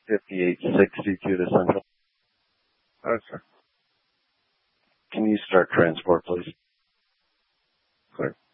5862 to Central. Okay. Can you start transport, please? Clear.